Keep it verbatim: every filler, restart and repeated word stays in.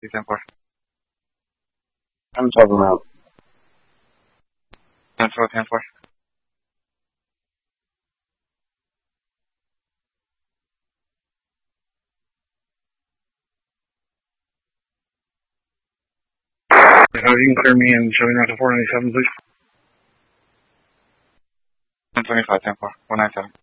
ten four. I'm talking about. ten four, ten four. Uh, you can clear me and show me out to four ninety-seven, please. ten twenty-five, ten four, one nine seven.